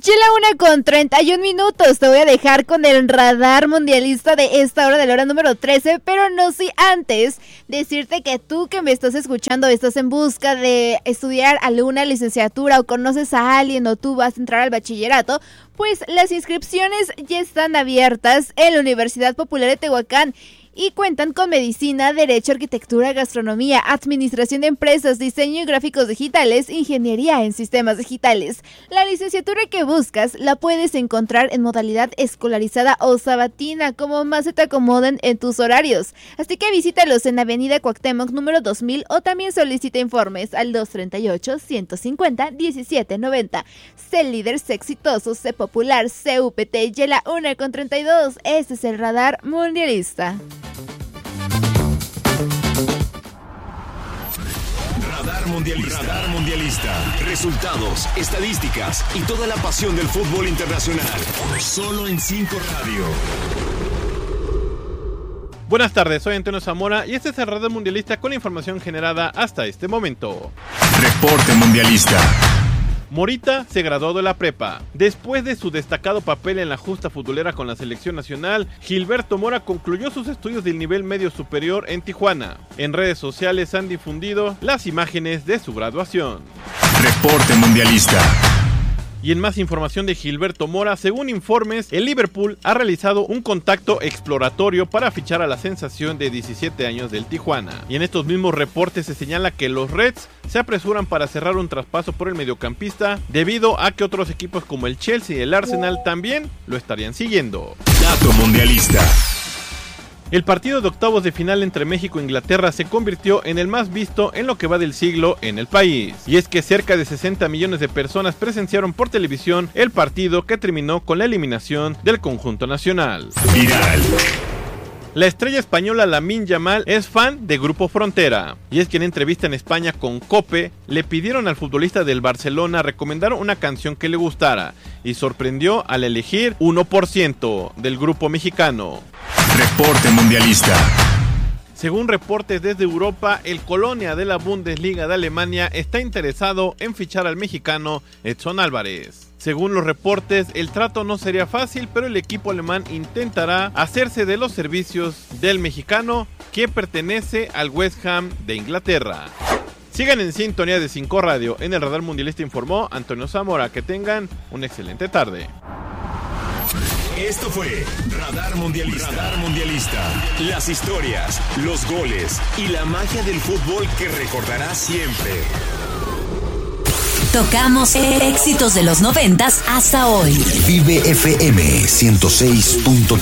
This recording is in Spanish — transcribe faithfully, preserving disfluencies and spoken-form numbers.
Ya la una con treinta y un minutos, te voy a dejar con el radar mundialista de esta hora, de la hora número trece, pero no sin antes decirte que tú que me estás escuchando, estás en busca de estudiar alguna licenciatura o conoces a alguien o tú vas a entrar al bachillerato, pues las inscripciones ya están abiertas en la Universidad Popular de Tehuacán. Y cuentan con medicina, derecho, arquitectura, gastronomía, administración de empresas, diseño y gráficos digitales, ingeniería en sistemas digitales. La licenciatura que buscas la puedes encontrar en modalidad escolarizada o sabatina, como más se te acomoden en tus horarios. Así que visítalos en Avenida Cuauhtémoc número dos mil o también solicita informes al dos treinta y ocho, ciento cincuenta, diecisiete noventa. Sé líder, sé exitoso, sé popular, sé U P T y la una con treinta y dos. Este es el radar mundialista. Radar Mundialista. Radar Mundialista. Resultados, estadísticas y toda la pasión del fútbol internacional. Solo en cinco Radio. Buenas tardes, soy Antonio Zamora y este es el Radar Mundialista con la información generada hasta este momento. Reporte Mundialista. Morita se graduó de la prepa. Después de su destacado papel en la justa futbolera con la selección nacional, Gilberto Mora concluyó sus estudios del nivel medio superior en Tijuana. En redes sociales han difundido las imágenes de su graduación. Reporte Mundialista. Y en más información de Gilberto Mora, según informes, el Liverpool ha realizado un contacto exploratorio para fichar a la sensación de diecisiete años del Tijuana. Y en estos mismos reportes se señala que los Reds se apresuran para cerrar un traspaso por el mediocampista, debido a que otros equipos como el Chelsea y el Arsenal también lo estarían siguiendo. Dato Mundialista. El partido de octavos de final entre México e Inglaterra se convirtió en el más visto en lo que va del siglo en el país. Y es que cerca de sesenta millones de personas presenciaron por televisión el partido que terminó con la eliminación del conjunto nacional. Viral. La estrella española Lamine Yamal es fan de Grupo Frontera, y es que en entrevista en España con COPE le pidieron al futbolista del Barcelona recomendar una canción que le gustara, y sorprendió al elegir uno por ciento del grupo mexicano. Reporte Mundialista. Según reportes desde Europa, el Colonia de la Bundesliga de Alemania está interesado en fichar al mexicano Edson Álvarez. Según los reportes, el trato no sería fácil, pero el equipo alemán intentará hacerse de los servicios del mexicano, que pertenece al West Ham de Inglaterra. Sigan en sintonía de cinco Radio. En el Radar Mundialista informó Antonio Zamora. Que tengan una excelente tarde. Esto fue Radar Mundialista. Radar Mundialista. Las historias, los goles y la magia del fútbol que recordarás siempre. Tocamos éxitos de los noventas hasta hoy. Vive F M ciento seis punto tres.